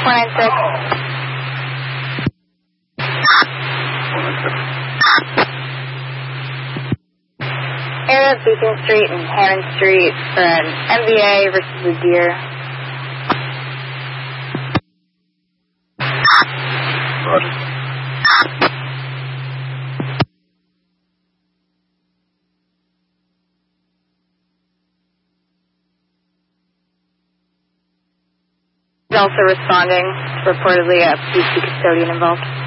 496. Area of Beacon Street and Hammond Street for an MVA versus a deer. Roger. He's also responding, reportedly a PC custodian involved.